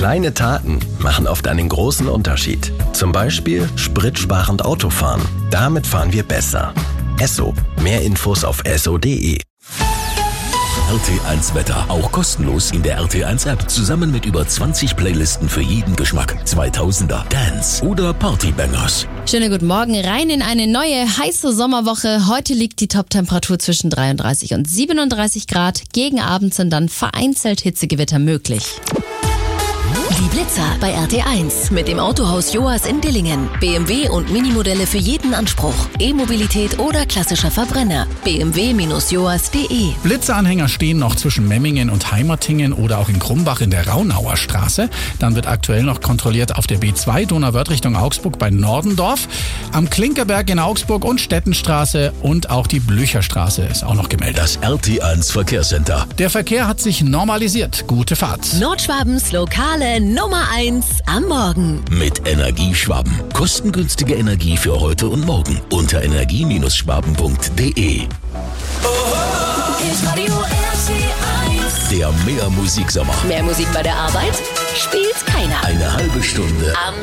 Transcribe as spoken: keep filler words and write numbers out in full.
Kleine Taten machen oft einen großen Unterschied. Zum Beispiel spritsparend Autofahren. Damit fahren wir besser. Esso. Mehr Infos auf esso punkt de. R T eins Wetter. Auch kostenlos in der R T eins App. Zusammen mit über zwanzig Playlisten für jeden Geschmack. zweitausender, Dance oder Partybangers. Schönen guten Morgen, rein in eine neue heiße Sommerwoche. Heute liegt die Top-Temperatur zwischen dreiunddreißig und siebenunddreißig Grad. Gegen Abend sind dann vereinzelt Hitzegewitter möglich. Die Blitzer bei R T eins mit dem Autohaus Joas in Dillingen. B M W und Minimodelle für jeden Anspruch. E-Mobilität oder klassischer Verbrenner. b m w Bindestrich joas punkt de. Blitzeranhänger stehen noch zwischen Memmingen und Heimertingen oder auch in Krumbach in der Raunauer Straße. Dann wird aktuell noch kontrolliert auf der B zwei Donauwörth Richtung Augsburg bei Nordendorf. Am Klinkerberg in Augsburg und Stettenstraße und auch die Blücherstraße ist auch noch gemeldet. Das R T eins Verkehrscenter. Der Verkehr hat sich normalisiert. Gute Fahrt. Nordschwabens lokale Nummer eins am Morgen. Mit Energieschwaben. Kostengünstige Energie für heute und morgen. Unter energie Bindestrich schwaben punkt de. Der Mehr Musiksommer. Mehr Musik bei der Arbeit? Spielt keiner. Eine halbe Stunde Am